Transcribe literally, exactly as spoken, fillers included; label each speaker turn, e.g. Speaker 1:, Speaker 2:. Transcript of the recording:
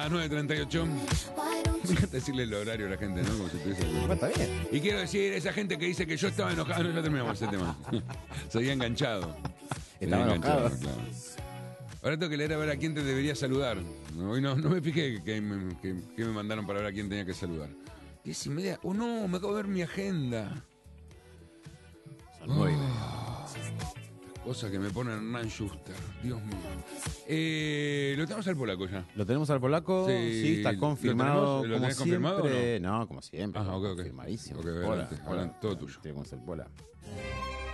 Speaker 1: A nueve treinta y ocho. Me encanta decirle el horario a la gente, ¿no? Como si estuviese...
Speaker 2: Bueno, está bien.
Speaker 1: Y quiero decir, esa gente que dice que yo estaba enojado, no, ya terminamos ese tema. Seguía enganchado.
Speaker 2: Estaba
Speaker 1: Seguía
Speaker 2: enojado.
Speaker 1: claro. Ahora tengo que leer a ver a quién te debería saludar. Hoy no, no me fijé que me, que, que me mandaron para ver a quién tenía que saludar. Diez y media. Oh no, me acabo de ver mi agenda.
Speaker 2: Son nueve.
Speaker 1: Cosa que me pone Hernán Schuster. Dios mío. Eh, lo tenemos al polaco ya.
Speaker 2: ¿Lo tenemos al polaco?
Speaker 1: Sí,
Speaker 2: Sí, está
Speaker 1: ¿lo
Speaker 2: confirmado.
Speaker 1: tenemos? ¿Lo
Speaker 2: como
Speaker 1: tenés confirmado
Speaker 2: siempre.
Speaker 1: o
Speaker 2: no? como siempre.
Speaker 1: Ah, ok, ok.
Speaker 2: Confirmadísimo.
Speaker 1: Ok,
Speaker 2: Pola,
Speaker 1: adelante,
Speaker 2: Pola.
Speaker 1: adelante, todo tuyo.
Speaker 2: Tenemos el Pola.